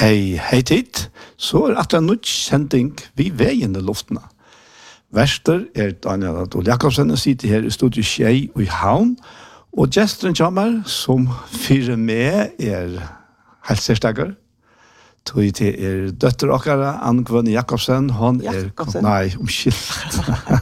Hei tid, så at en nytt sending vi veien i luftene. Verster Daniel Adol Jakobsen sitter her i studio Skjei og i Havn, og gesteren kommer som fyrer med helsestakker. Tog til døtter okkara, Ann-Gvønne Jakobsen, hun nei, omskilt.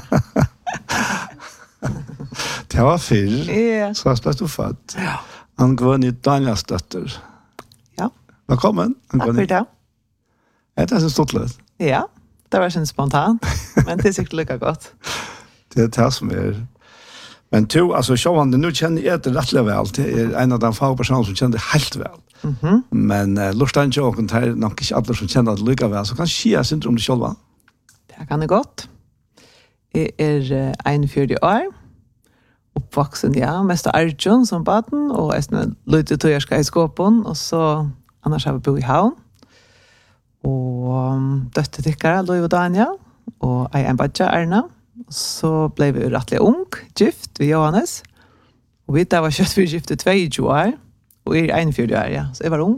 Det var fyr, så ble du født. Ann-Gvønne Daniels døtter. Velkommen. Takk for det. Det så stort litt. Ja, det var ikke spontant, men det sikkert lykke godt. Det det som Men to, altså, sjåvande, nu kjenner jeg det rettelig vel. Det en av de fagpersoner som kjenner det helt vel. Men lortan joken, det nok ikke alle som kjenner det lykke vel, så kan jeg si om det selv. Det kan det godt. Jeg 41 år, oppvoksen, mest av Arjun som baden, og jeg lytte til jeg skal i skåpen, og så annars har vi bo i Havn. Og døtte tykkere, Louis og Daniel, og jeg en badja, Erna. Så ble vi rettelig ung, gift ved Johannes. Og vi var kjøtt for gifte 22 år, og jeg 41 år, ja. Så jeg var ung.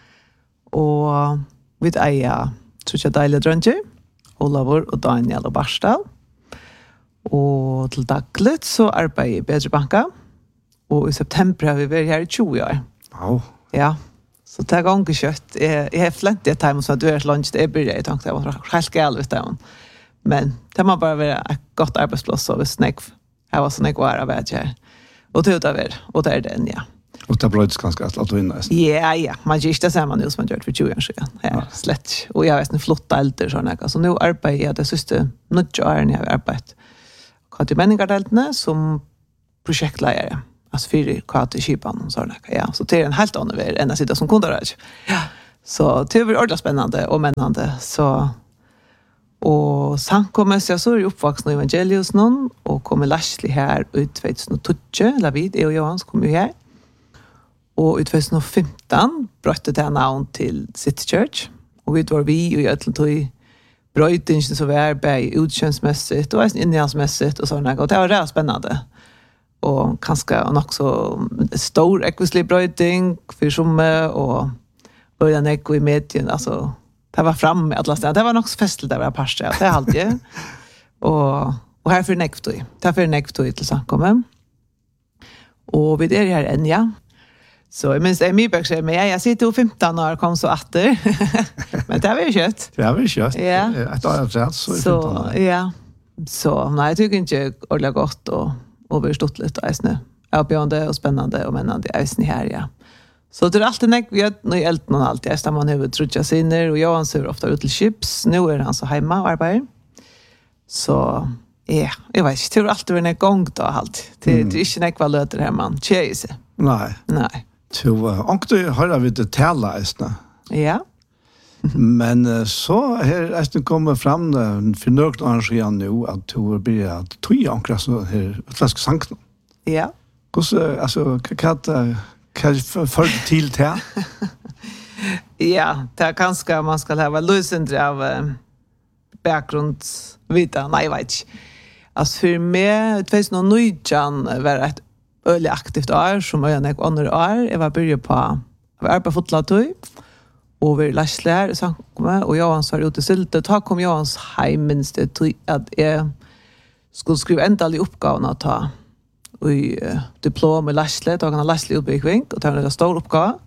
Og vi tror jeg deilige drønger, Olavur og Daniel og Barsdal. Og til daglig så arbeider jeg i Bedre Banka. Og i september har vi vært her i 20 år. Wow. Ja. Så det ganger kjøtt. Jeg har flent i et time som du er lunch, det blir jeg tenkte jeg var helt galt ut av. Men det må bare være et godt arbeidsplass, og hvis jeg var sånn jeg var av her. Og det er det, og det den, ja. Og det ble ganske alt å vinne. Ja. Man gjør ikke det samme nå som man gjør for 20 år siden. Ja, slett. Og jeg har en flott alder, sånn jeg. Så nå arbeider jeg det siste 90 årene jeg har arbeidet. Hva til menningardeltene som prosjektleiere. Altså 4 kvart i Kipan och sådär. Ja, så det är en helt annan värld än att sitta som kundar. Ja. Så det var ordentligt spännande och männande. Så och sen kommer jag så uppvuxen i Evangelius någon och kommer Lashley här ut 2012, David och Johans kom ju här. Och ut 2015 brötte det namn till City Church och vi och jag till brötingen så var bei utkönsmässigt och innehavsmässigt och sådana. Och det var rätt spännande. Og kanskje nok så stor ekvislig brøyding for somme, og början ekko i medien, altså, det var framme alle steder. Det var nok så festlig det var parste, det alltid. og her for nekvtøy. Det er for nekvtøy til samkommet. Og vi her enn, ja. Så jeg minns, mye bøk men jeg sitter jo 15 år og kom så atter. Men det har vi kjøtt. Det har vi kjøtt. Ja. Et år rett, så 15 år. Ja. Så, nei, jeg tykker ikke ordentlig godt, og vi har stått litt eisne. Avbjørende og spennende og mennende eisne her, ja. Så det alltid nek vi gjør noe i elten og alt. Jeg stemmer han over trutja sinner, og Johan ser ofte ut til Chips. Nå han så hjemme og arbeider. Så, ja, jeg vet ikke. Det alltid vært en gang da, alt. Det ikke nek hva løter her, man. Tjej seg. Nei. Og du har vi det tale eisne. Ja. Men så her eisne kommer fram for nøgt arrangeren nå at du blir at tog ankra så her utlandske sanken. Ja. Hvordan, altså, hva får du til til? Ja, det kanskje man skal ha løsendre av bakgrunnsvita. Nei, jeg vet ikke. Altså, for meg, 2019 var et øyelig aktivt år, som jeg ikke andre år. Jeg var begynt på, jeg var arbeid fotlatøy, og vi lærte her i samkommet, og Johans var ute i Sylte. Da kom Johans hjem, minst det tog at jeg skulle skrive endelig oppgaven å ta i diplom i Lashle, da kan jeg Lashle utbygging, og det var en stor oppgave.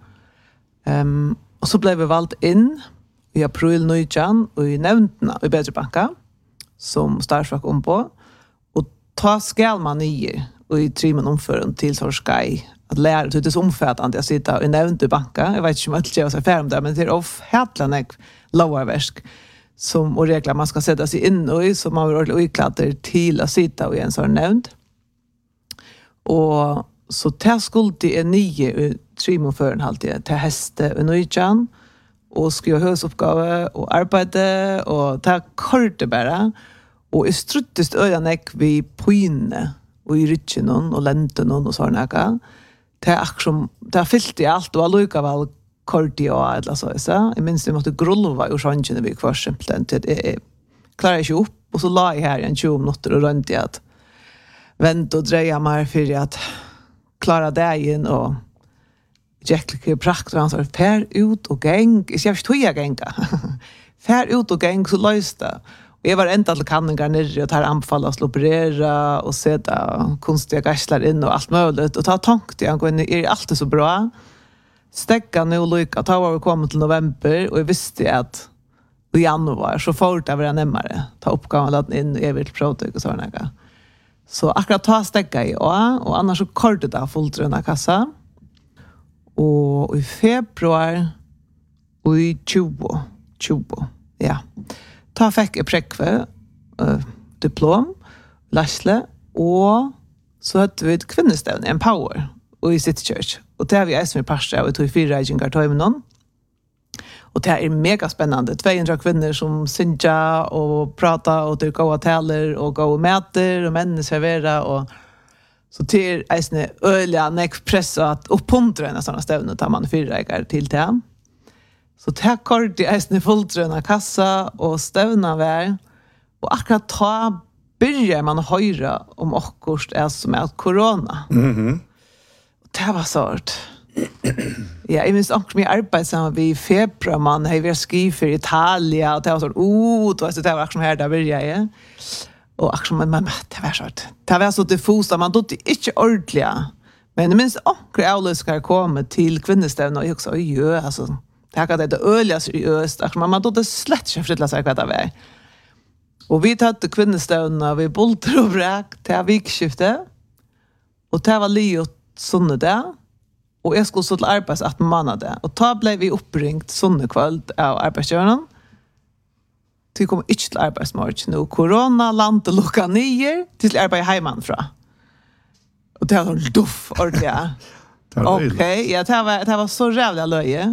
Og så ble vi valgt inn i april 19, og i nevntene i Bedre Banka, som startfrak på, og ta skal man nye, og i 3 måneder omføren til Torskei, at lære til det omfattende jeg sitter i nevnt i banka. Jeg vet ikke om alt jeg er ferdig om det, men det helt lovarversk som og regler man skal sette seg inn i, så man vil ordentlig utklatter til å sitte i en sånn nevnt. Og så til skulde er nye i 3 måneder alltid, til heste og nøytjen, og skrive høysoppgave og arbeide, og til korte bare, og jeg struttest øyne vi pøyne, og i rytjen og lenten og sånn her. Det akkurat, det fyllt i alt, og allikevel kort i og eller så. Jeg minns vi måtte grulva i sjangen vi kvar simpelthen. Jeg klarer ikke opp, og så la jeg her i 20 minutter og rundt i at vente og dreie meg for at klare dagen, og Jack praktor han sa fär ut och gäng. Jag vet hur jag gänga. Fär ut och gäng så lösta. Och jag var ända till kanningar nere och tar anfall att operera och sätta konstiga gasslar in och allt möjligt. Och ta tanke jag går in är allt så bra. Stäcka nu och lycka. Ta var vi kommit till november och jag visste att i januari så fort det var närmare. Ta uppgåvan att in över till projekt och sådana där. Så akkurat ta stäcka i och annars så kortade det fullt den kassa. Och i februari och i 20, ja. Ta fick jag präckve diplom, Lasle, och så hade vi ett kvinnestävn, Empower, och i City Church. Och det har vi som i Pascha och tog 4 regingar till någon. Och det är mega spännande. 200 kvinnor som synger och pratar och det går taler och går mäter och män servera och så till är öliga neck press att uppmuntra en såna stävn och tar man 4 regar till det. Så det kort är fulltröna kassa och stävna vär och akkurat ta börjar man höra om akkurst är som är corona. Det var sårt. Ja, jag minns också med arbetsamma vi i februar man har vi skrivit för Italien och det var så det var också här där började jag. Och också men det var sårt. Det var så diffust man då inte ordentliga. Men jag minns också att ska komma till kvinnestävn och också alltså det här det öliga seriöst. Alltså man då det slett inte fritla sig vad det var. Och vi tatt kvinnestävn vi bolter och bräk till vikskifte. Och det var Leo sånne där. Och jag skulle så till arbets 18 månader. Och då blev vi uppringt sånne kväll av arbetsgöraren. Vi kom inte till arbetsmarknad nu. Corona landet lukka 9 till arbeid hemmanfra. Och det var duff ordentligt. Okej, ja, det var så jävla löje.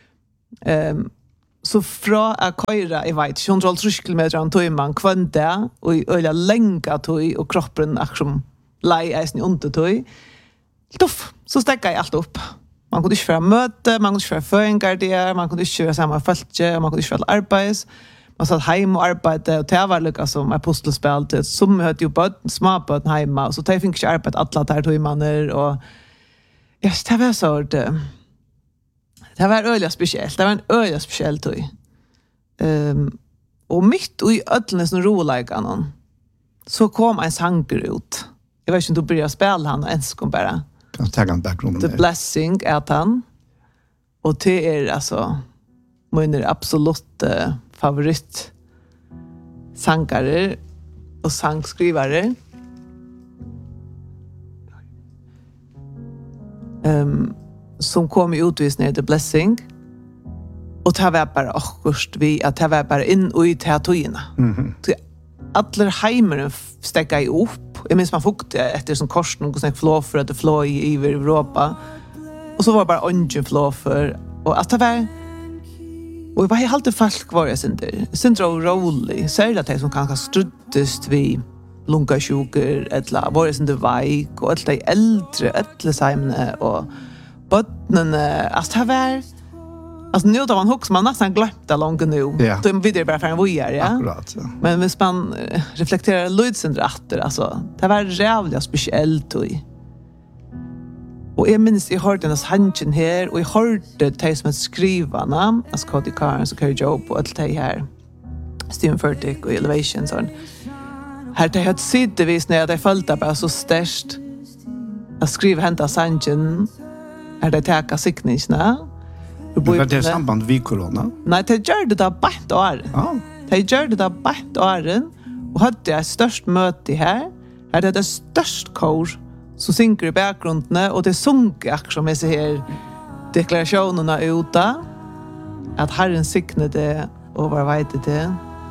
Så fra att köra, jag vet, 130 kilometer an tog man kvönta och öliga länga tog och kroppen som lej är under tog. Tuff, så stäckade jag allt upp. Man kunde inte föra möte, man kunde inte föra föringar man kunde inte föra samma följe, man kunde inte föra arbets. Man satt hem och arbetade och det var lika som apostelspel till som hade ju små böten hemma och så det fick inte arbeta alla där tog och ja, det var så det var öliga speciellt. Det var en öliga speciell tog. Och mitt i ödlens rolägarna så kom en sanger ut. Jag vet inte om du började spela han och ens kom bara. Kan ta en bakgrund. The Blessing är han. Och det är alltså min absolut favorit sångare och sångskrivare. Som kom i utvisning The Blessing. Och det var bara akkurst vi att det var bara in och i teaterna. Alla heimeren stäcka i upp. Jag minns man fukte efter som korsen och sån flå för att det flå i Europa. Och så var det bara ungen flå för och att det var och jag var alltid folk var jag synte rolig. Särskilt att det som kanske struttest vi lungasjuker eller var jag synte veik och alla äldre äldresaimne och bottnene. Alltså det var alltså nu då man hooks man nästan glömt det långt nu. Ja. Då vidare bara för en voyeur, ja. Akkurat, ja. Men hvis man reflekterar lydsen efter alltså det var jävligt speciellt och jag minns jag hörde den hanchen här och jag hörde det som skrivarna alltså Cody Carnes och Kerry Job och allt det här Stephen Furtick och Elevation sån här det hade sidvis när det följde bara så störst att skriva hända sanchen är det täcka siktningarna. Var det samband vid corona? Nej, det gjorde det bäst år. Ja. Det gjorde det bäst åren och hade ett störst möte här. Här är det störst kor som synker i bakgrunden och det sunker också med sig här deklarationerna ute att Herren signade och var vet det.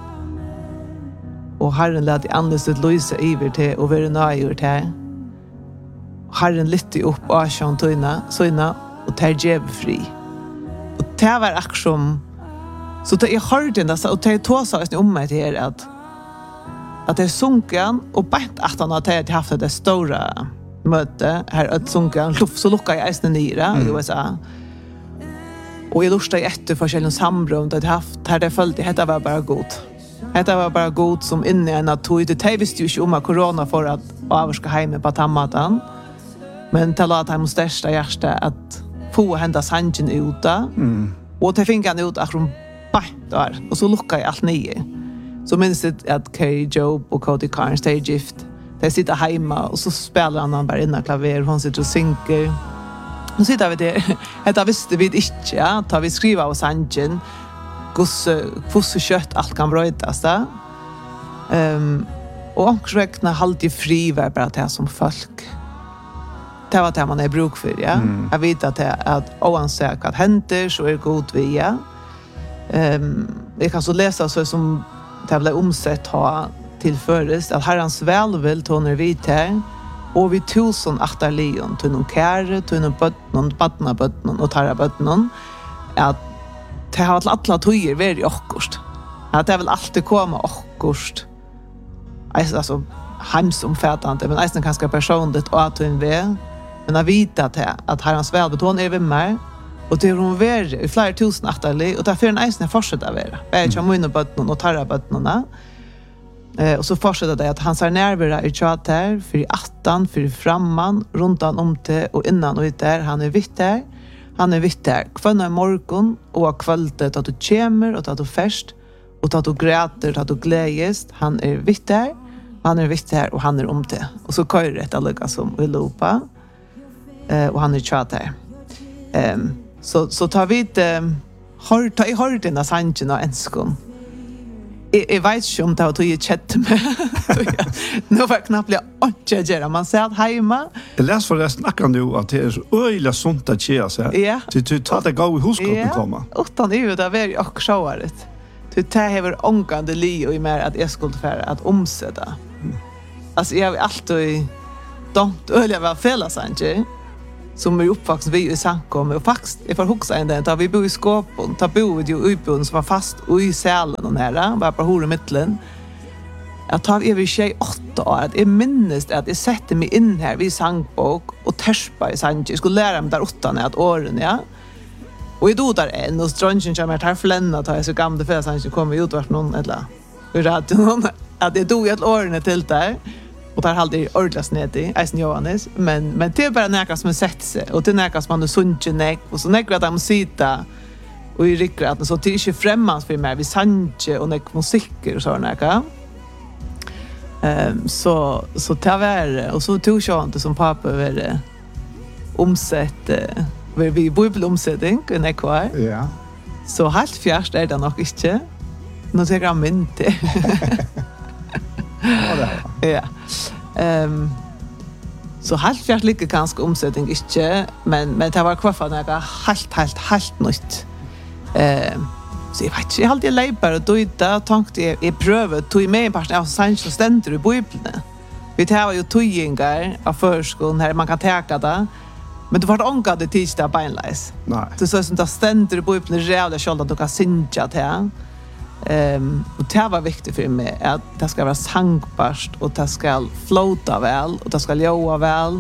Och Herren lät i andelset lysa iver till och vara nöjur till. Herren lytte upp av såna och tar djev fri. Och det var aktion så det jag hörde det så och det tog så om mig det är att det sunkan och bänt att han hade haft det stora möte här att sunkan så luckade jag ästen nere i USA. Och jag lustade efter forskjellige samrum det haft här det följde det var bara gott. Det var bara gott som inne en att det visste ju inte om corona för att avska hemma på tammatan. Men till att han måste största hjärta att få hända sanjen ut där. Och det fick han ut akkurat där. Och så luckade jag allt nio. Så minns det att Carrie Job och Cody Carnes, de är gift. De sitter hemma och så spelar han bara innan klaver. Hon sitter och synker. Nu sitter vi där. Detta visste vi inte, ja. Tar vi skriva av sanjen. Hur kött allt kan brötas där. Och omkring alltid fri var bara det som folk. Det var det man är bruk för, ja. Jag vet att oansett vad händer så är det god via. Jag kan så läsa så som det blev omsett ha till förrest att Herrans välvill toner vid här och vi 1000 achterlion till någon käre, till någon bötnon, badnabötnon och tarabötnon att det har alla tojer väldigt okkurst. Att det vill alltid komma okkurst. Alltså hemsomfattande, men nästan ganska personligt och att hon vet. Men jag vet att Herrans välvill hon är vid mig. Och det är hon värre i flera tusen achterlig. Och därför är en eisne fortsätter vara. Jag kommer in och bötnon och tarabötnona. Och så fortsätter det att han ser närvara i tjat här, för i attan, för i framman, runt om till och innan och ut där. Han är vitt där. Han är vitt där. Kvanna i morgon och kvältet att du kommer och att du färst. Och att du gräter, att du glädjes. Han är vitt där. Han är vitt där och han är om till. Och så kör det att lyckas som i lopa. Och han är tjat här. Så tar vi inte har den sanjen och enskon. Jag vet inte om det var tog chatt med. Nu var knappt jag inte man ser att hemma. Jag läser förresten akkurat nu att det är så öjla sunt att tjea sig. Ja. Du tar det gå i huskotten komma. Utan det är ju det var också sjåret. Du tar hever ångande li och i mer att jag skulle för att omsätta. Alltså jag har alltid dömt öjla var fälla sanjen. Som är uppvuxen vi i Sankom och faktiskt jag får huxa en där tar vi bo i skåpen tar bo ju utbon som var fast och i sälen och nära bara på hore mittlen. Jag tar över sig 8 år att jag minns att jag sätter mig in här vid Sankbok och tärspa i Sanji. Jag skulle lära mig där 8 att åren, ja. Och jag dog där en och strönchen som jag tar flänna tar jag så gamla för Sanji kommer ut vart någon eller hur att någon att jag dog ett åren till där. Och där hade ordlas ned i Eisen Johannes. Men det är bara näka som sett sig. Och det är näka som man är sunnkje och så näka att de sitter och i rikkraten. Så det är inte främmans för mig. Vi sanje och näka musiker och så näka. Så det var och så tog jag inte som pappa var omsett. Vi bibelomsättning i näka. Ja. Så helt fjärst är det nog inte. Nu tycker jag inte. Ja. Så helt hjärtligt ganska omsättning inte, men det var kvar för några helt nytt. Så jag vet inte, jag hade leipar och då inte tänkte jag prövat tog med en par av sanns och ständer i Bibeln. Vi tar ju togingar av förskolan här man kan täcka det. Men det var ångad det tisdag beinleis. Nej. Det så som det ständer i Bibeln rävla skuld att du kan synja till. Och det var viktigt för mig att det ska vara sangbarst och det ska flota väl och det ska joa väl.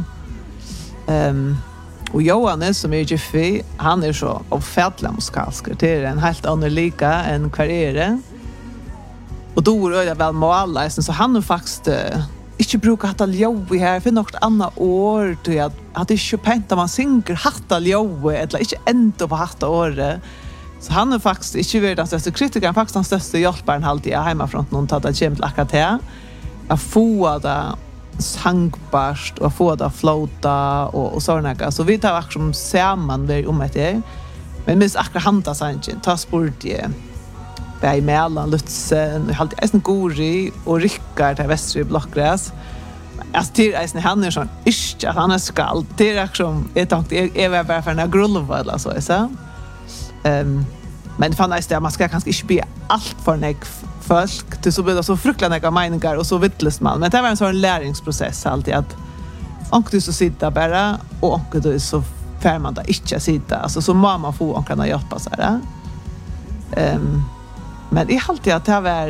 Och Johannes som är Jeffy, han är så avfärdlig musikalsk. Det är en helt annan lika än kvarere. Och då är det väl måla, så han är faktiskt inte brukar hatta joa här för något annat år till att det inte penta man synger hatta joa eller inte ändå på hatta året. Så han är faktiskt inte varit den största kritikern, faktiskt den största hjälparen alltid hemifrån någon tar det kämt akkurat här. Att få det sangbarst och få det flota och sådana. Så vi tar akkurat samman där om det. Men minst akkurat hanta sangen, ta spurt jag. Bär mellan Lutzen, alltid Eisen Gori och Rickard till Västra Blockgräs. Alltså till Eisen han är sån, inte att han är skall. Det är akkurat, jag tänkte, jag var bara för en grulva eller så. Men det fann jag att man ska kanske inte be allt för nek folk. Det så blir det så fruktansvärt neka meningar och så vittles man. Men det var en sån läringsprocess alltid att och du så sitta bara och du så fär man där inte sitta. Alltså så må man få och kunna hjälpa sig där. Men det är alltid att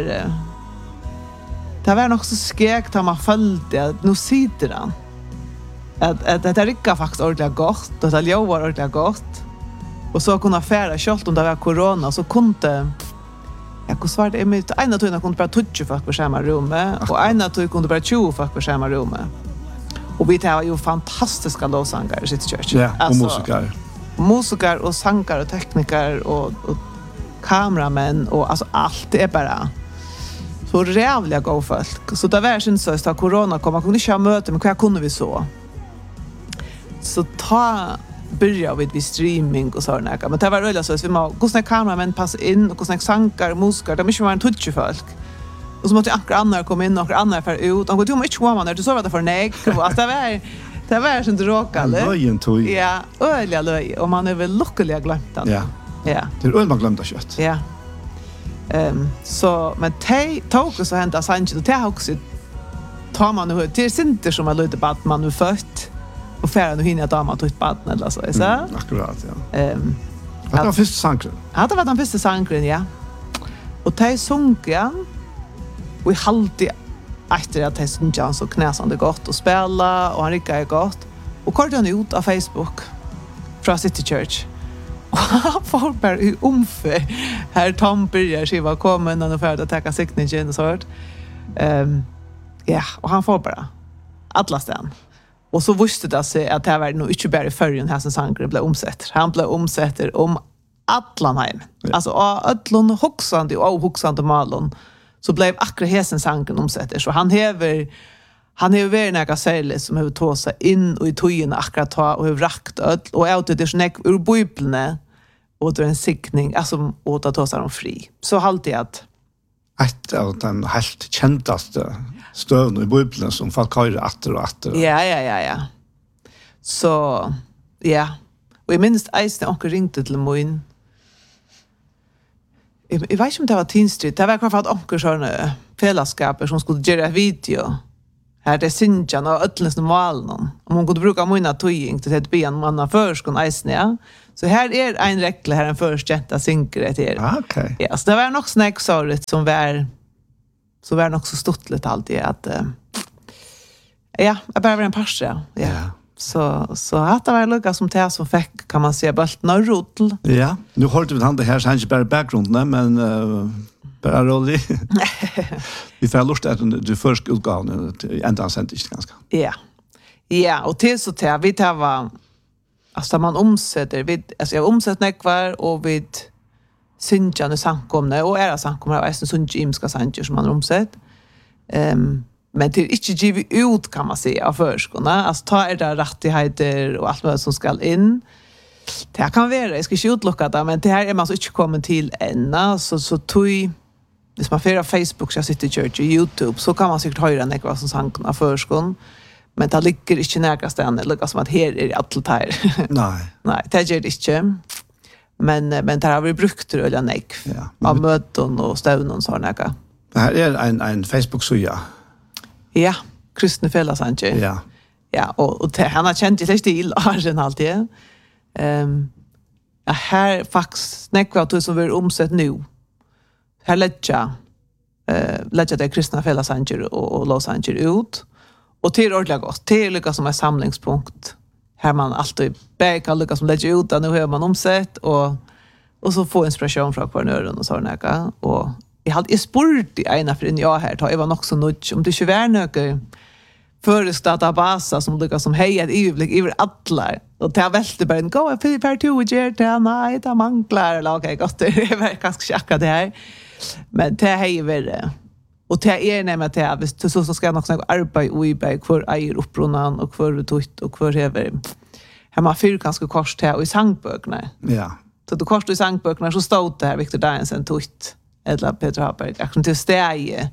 det var nog så skäkt att man följde att nu sitter han. Att det rycker faktiskt ordentligt gott och det jobbar ordentligt gott. Och så kunna färra kjolt om det var corona så kunde jag kunde svara det med ena tog kunde bara toucha folk på samma rum och ena tog kunde bara 20 folk på samma rum. Och vi tar ju fantastiska låsångare i sitt kyrka. Ja, och musiker. musiker och sankar och tekniker och kameramän och alltså allt är bara så rävliga gå folk. Så det var syns så att corona kom, man kunde inte ha möte, men vad kunde vi så ta börja vid streaming och sådana. Men det var öliga så att vi må gå snäck kameramän passa in och gå snäck sankar, musiker, det är mycket mer en touch folk. Och så måste andra andra komma in och andra för ut. Och då måste man inte så vad det för nej och att det var sånt råkande. Löjen tog. Ja, öliga löj och man är väl lycklig glömt det. Ja. Ja. Det är öl man glömde kött. Ja. Så men tog så hända Sanchez och det har också tar man nu det är inte som att lite att man nu fött och färden och hinner ta man ett barn eller så så. Akkurat, ja. Det var första sankren. Ja, det var den första sankren, ja. Och det sjönk igen. Och i halvtid efter att det sjönk igen så knäsande gott och spela och han rickade gott. Och kortade han ut av Facebook från City Church. Och han får bara i omför. Här Tom börjar skiva kommen och för att täcka siktningen och sånt. Ja, och han får bara alla ställen. Och så visste det sig att det var nog inte bara i förrän här som sankren blev omsett. Han blev omsett om Atlanheim. Ja. Alltså Atlon hoxande och hoxande malon så blev akkurat hesen sankren omsett. Så han hever några särligt som har tagit sig in och i tojen akkurat ta och har rakt och out det snäck ur bibeln och det är en siktning alltså åt att ta sig dem fri. Så halt jag att ett av den helt kändaste stövna i bibeln som folk har atter och atter. Ja. Så ja. Och jag minns att jag ringte till mig. Jag vet inte om det var Tinstrid. Det var i alla fall onkel sådana fällskaper som skulle göra video. Här det synjan och ötlens normalen. Om hon kunde bruka mina tøying till ett ben manna förskon eisne. Så här är en räckle här en först jätta synkret här. Okej. Ja, så det var nog snack sorget som var nog så stottligt alltid att ja, jag bara var en parse. Ja. Så att det var lugga som det som fick kan man se bulten och rotel. Ja, nu håller vi han det här så han inte bara bakgrunden men bara rolig. Vi får lust att du först utgåvan ända sent inte ganska. Ja. Ja, och till så till vi tar var alltså man omsätter alltså jag omsätter kvar och vid synjande sankomne och era sankomne är så synjimska sanjer som man omsett. Men det är inte givet ut kan man säga av förskolorna. Alltså ta det rättigheter och allt vad som ska in. Det kan vara, jag ska inte utlocka det, men det här är man så inte kommit till ännu. Så tog, hvis man får Facebook, så jag sitter i Church och YouTube, så kan man säkert höra en vad som sank av förskolan. Men det ligger inte nära ställen. Det ligger som att här är allt här. Nej, det gör det inte. Men det har vi brukt det eller nej. Av möten och stävn och sådana. Det här är en Facebook-sida. Ja, Kristne Fällasanger. Ja. Ja, och han har känt sig till Arjen alltid. Ja, här faktiskt snäckvat som vi omsett nu. Här lägger det Kristna Fällasanger och Låsanger ut. Och det är ordentligt gott. Det är lyckas som en samlingspunkt. Här man alltid bäckar lyckas som lägger ut. Nu har man omsett och så få inspiration från kvarnören och sådana. Och jag spurte ena för en jag här. Jag var nog så nöjd. Om det inte var något förestatabasa som lyckas som hejar ett överblick över alla. Och det har välte bara en gå per to och gör det. Nej, det manglar. Eller okej, gott. Det är ganska tjacka det här. Men det här är väl och det är nämligen att det så ska nog snacka arbete och i kvar äger uppbrunnen och kvar tutt och kvar över. Här man fyr ganska kort här och i sangböckerna. Ja. Så då kort i sangböckerna så stod det här Victor Dagensen tutt eller Peter Haberg. Jag kan inte stäge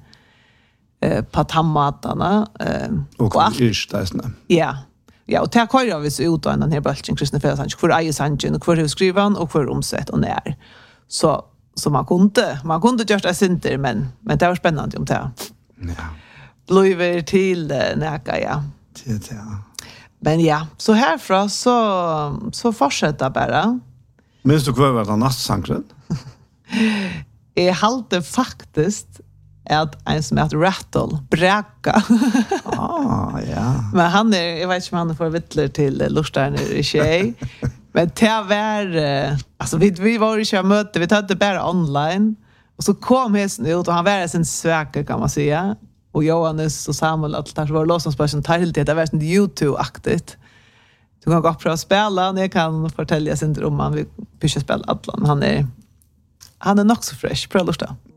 på tammatarna och yrstadsna. Ja. Ja, och det har vi så ut av den här bulten Kristne Fällasanger för äger sangen och för skrivan och för omsätt och när. Så man kunde göra det inte men det var spännande om det. Ja. Blöver till näka ja. Det ja. Men ja, så härifrån så fortsätter bara. Minns du kvar vad den nattsankren? Jag halte faktiskt att en som heter Rattle bräcka. Ja. Men han är, jag vet inte om han får vittler till Lustaren i tjej. Men det var, alltså vi var i kör möte, vi tog det bara online. Och så kom hästen ut och han var sin sväker kan man säga. Och Johannes och Samuel, allt där så var det låtsasbörsen tar helt det var sånt YouTube-aktigt. Du kan gå prøve å spille, jeg kan fortelle sin om han vil pushe spille Atlan. Han er nok så fresh, prøv å lusta.